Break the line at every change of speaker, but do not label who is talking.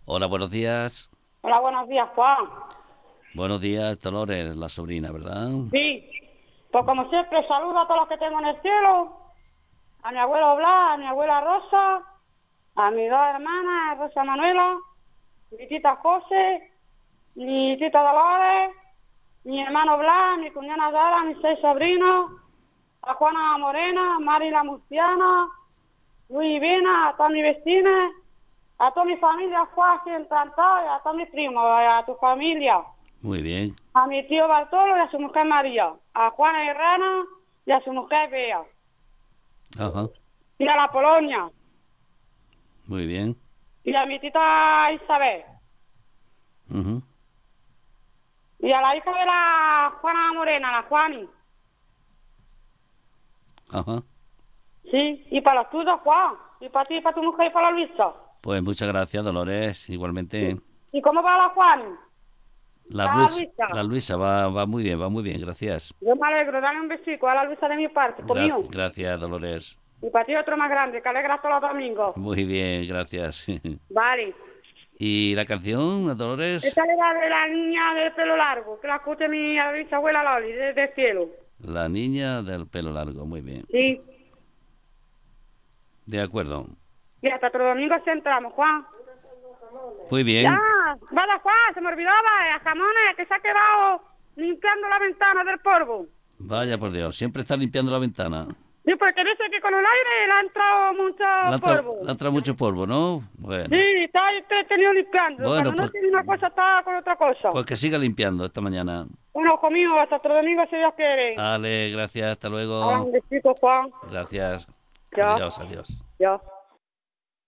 Hola, buenos días.
Hola, buenos días, Juan.
Buenos días, Dolores, la sobrina, ¿verdad?
Sí, pues como siempre, saludo a todos los que tengo en el cielo, a mi abuelo Blas, a mi abuela Rosa, a mis dos hermanas, Rosa Manuela, mi tita José, mi tita Dolores, mi hermano Blas, mi cuñada Dara, mis 6 sobrinos, a Juana Morena, Mari la Murciana, Luis Vina, a todas mis vecinas, a toda mi familia, Juan, aquí en Trantado, y a todos mis primos, a tu familia.
Muy bien.
A mi tío Bartolo y a su mujer María, a Juana Herrana y a su mujer Bea,
Ajá.
y a la Polonia,
Muy bien.
y a mi tita Isabel,
Ujú.
y a la hija de la Juana Morena, la Juani.
Ajá.
Sí, y para los tuyos, Juan, y para ti, y para tu mujer y para la Luisa.
Pues muchas gracias, Dolores. Igualmente.
¿Y cómo va la Juani? ¿Para la
La
Luisa?
Luisa va muy bien, gracias.
Yo me alegro, dale un besico a la Luisa de mi parte, conmigo.
Gracias, Dolores.
Y para ti otro más grande, que alegra todos los domingos.
Muy bien, gracias.
Vale.
¿Y la canción, Dolores?
Esta es la de la niña del pelo largo, que la escuche mi bisabuela Loli, desde el cielo.
La niña del pelo largo, muy bien.
Sí.
De acuerdo.
Y hasta otro domingo sí entramos, Juan.
Muy
Ya,
bien.
vaya Juan, se me olvidaba, a jamones, que se ha quedado limpiando la ventana del polvo.
Vaya por Dios, siempre está limpiando la ventana.
Sí, porque dice que con el aire le ha entrado mucho
Le
polvo.
ha entrado mucho polvo, ¿no? Bueno.
Sí, está entretenido limpiando.
Bueno,
Cuando no
pues,
tiene una cosa, está con otra cosa.
pues que siga limpiando esta mañana.
Bueno, hijo mío, hasta otro domingo si Dios quiere.
Vale, gracias, hasta
Ahora
luego.
un besito, Juan.
Gracias.
Ya,
Adiós, adiós.
ya.